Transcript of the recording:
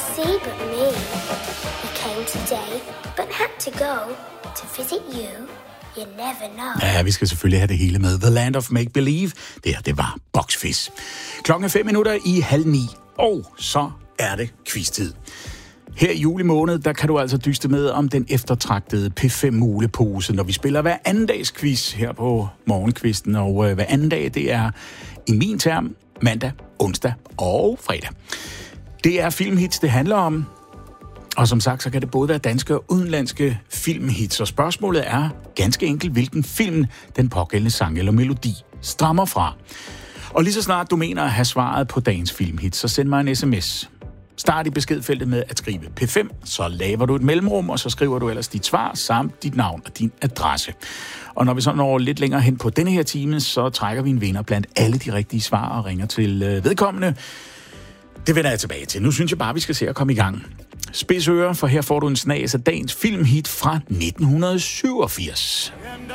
see but me. He came today, but had to go to visit you. You never know. Ja, vi skal selvfølgelig have det hele med. The Land of Make Believe. Det her, det var Boxfish. Klokken er 8:05, og så er det quiz-tid. Her i juli måned, der kan du altså dyste med om den eftertragtede P5-mulepose, når vi spiller hver anden dags quiz her på Morgenkvisten. Og hver anden dag, det er i min term mandag, onsdag og fredag. Det er filmhits, det handler om. Og som sagt, så kan det både være danske og udenlandske filmhits. Og spørgsmålet er ganske enkelt, hvilken film den pågældende sang eller melodi stammer fra. Og lige så snart du mener at have svaret på dagens filmhits, så send mig en sms. Start i beskedfeltet med at skrive P5, så laver du et mellemrum, og så skriver du ellers dit svar samt dit navn og din adresse. Og når vi så når lidt længere hen på denne her time, så trækker vi en vinder blandt alle de rigtige svar og ringer til vedkommende. Det vender jeg tilbage til. Nu synes jeg bare, vi skal se at komme i gang. Spids ører, for her får du en snas af dagens filmhit fra 1987. And